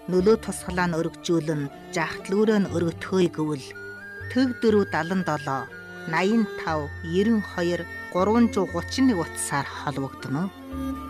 нөлөө тусгалаа нь өргөжүүлэн жахтлүүрээ нь өргөтгөөе гэвэл төг 477 85 92 331 утсаар холбогдно уу?